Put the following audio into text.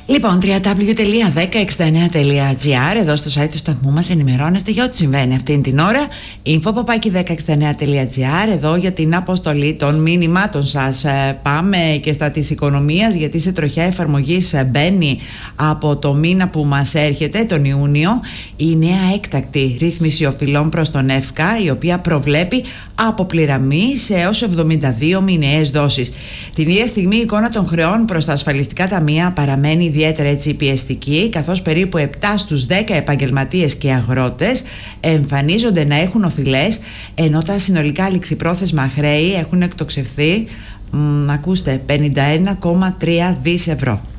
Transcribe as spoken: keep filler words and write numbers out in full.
Λοιπόν, double-u double-u double-u τελεία δέκα εξήντα εννέα τελεία τζι άρ, εδώ στο site του σταθμού μας ενημερώνεστε για ό,τι συμβαίνει αυτήν την ώρα. info παπάκι δέκα εξήντα εννέα τελεία τζι άρ, εδώ για την αποστολή των μηνυμάτων σας. Πάμε και στα της οικονομίας, γιατί σε τροχιά εφαρμογής μπαίνει από το μήνα που μας έρχεται, τον Ιούνιο, η νέα έκτακτη ρύθμιση οφειλών προς τον ΕΦΚΑ, η οποία προβλέπει αποπληρωμή σε έως εβδομήντα δύο μηνιαίες δόσεις. Την ίδια στιγμή η εικόνα των χρεών προς τα ασφαλιστικά ταμεία παραμένει ιδιαίτερα έτσι πιεστική, καθώς περίπου επτά στους δέκα επαγγελματίες και αγρότες εμφανίζονται να έχουν οφειλές, ενώ τα συνολικά ληξιπρόθεσμα χρέη έχουν εκτοξευθεί, μ, ακούστε, πενήντα ένα κόμμα τρία δισεκατομμύρια ευρώ.